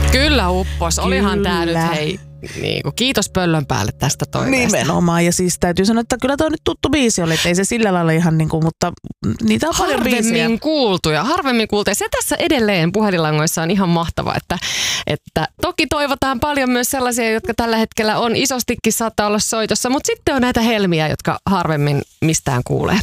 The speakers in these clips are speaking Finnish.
Kyllä uppos. Olihan tää nyt hei. Niin kuin, kiitos pöllön päälle tästä toiveesta. Nimenomaan, ja siis täytyy sanoa, että kyllä toi nyt tuttu biisi oli, että ei se sillä lailla ihan niin kuin, mutta niitä on paljon biisejä. Harvemmin kuultuja. Se tässä edelleen puhelinlangoissa on ihan mahtava, että toki toivotaan paljon myös sellaisia, jotka tällä hetkellä on isostikin saattaa olla soitossa, mutta sitten on näitä helmiä, jotka harvemmin mistään kuulee.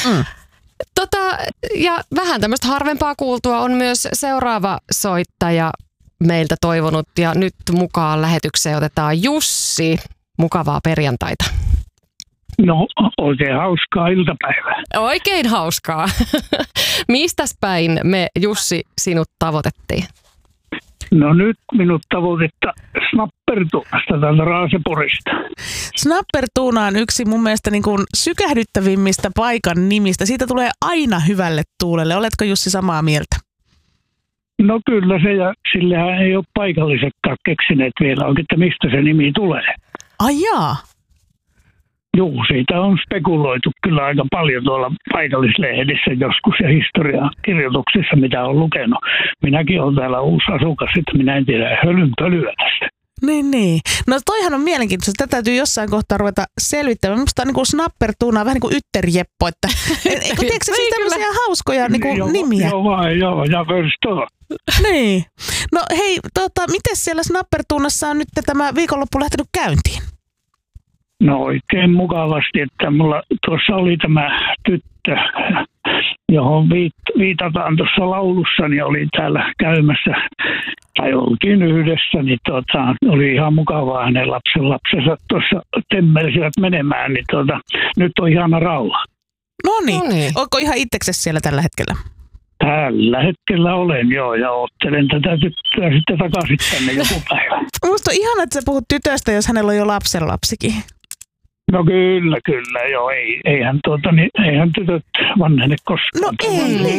Ja vähän tämmöistä harvempaa kuultua on myös seuraava soittaja meiltä toivonut, ja nyt mukaan lähetykseen otetaan Jussi. Mukavaa perjantaita. No, oikein hauskaa iltapäivää. Oikein hauskaa. Mistäs päin me, Jussi, sinut tavoitettiin? No nyt minut tavoitetta Snappertuunasta täältä Raaseporista. Snappertuuna on yksi mun mielestä niin kuin sykähdyttävimmistä paikan nimistä. Siitä tulee aina hyvälle tuulelle. Oletko, Jussi, samaa mieltä? No kyllä se, ja sillähän ei ole paikallisetkaan keksineet vielä oikein, että mistä se nimi tulee. Ai jaa. Juu, siitä on spekuloitu kyllä aika paljon tuolla paikallislehdissä joskus ja historiakirjoituksissa, mitä on lukenut. Minäkin olen täällä uusi asukas, että minä en tiedä hölynpölyä tästä. Niin. No toihan on mielenkiintoista. Tätä täytyy jossain kohtaa ruveta selvittämään. Minusta on niin kuin Snappertuuna vähän niin kuin Ytterjeppo. Tiedätkö siis tämmöisiä hauskoja niin kuin nimiä? Joo, ja verstoo. Niin. No hei, miten siellä Snappertuunassa on nyt tämä viikonloppu lähtenyt käyntiin? No oikein mukavasti, että mulla tuossa oli tämä tyttö, johon viitataan tuossa laulussa, niin oli täällä käymässä, tai oltiin yhdessä, niin oli ihan mukavaa hänen lapsensa tuossa temmelsivät menemään, niin nyt on ihana rauha. No niin, ootko ihan itseksesi siellä tällä hetkellä? Tällä hetkellä olen ja ottelen tätä tyttöä sitten takaisin tänne joku päivä. Musta on ihana, että sä puhut tytöstä, jos hänellä on jo lapsenlapsikin. No kyllä, joo. Eihän tytöt vanhene koskaan. No ei,